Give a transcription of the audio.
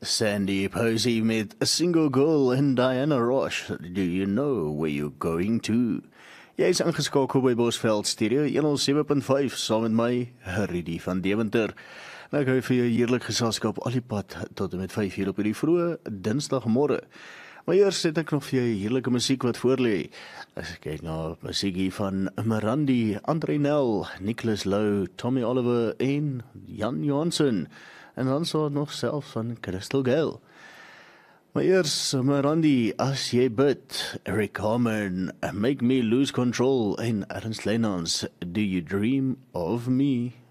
Sandy Posey met A Single Girl en Diana Ross. Do you know where you're going to? Jy is ingeskakel by Bosveld Stereo 107.5 saam met my, Rudy van Deventer. Nou ek hou vir jou heerlik geselskap al die pad tot en met 5 uur op hierdie vroeë dinsdagmôre. Maar eers het ek nog vir jou heerlike musiek wat voorlê. As ek kyk na musiekie van Mirandi, André Nel, Nicholas Lou, Tommy Oliver en Jan Johansson. En dan sou het nog self van Crystal Gale. Maar eers Mirandi, As jy bid, Eric Carmen, Make Me Lose Control en Ernst Lenons, Do You Dream of Me?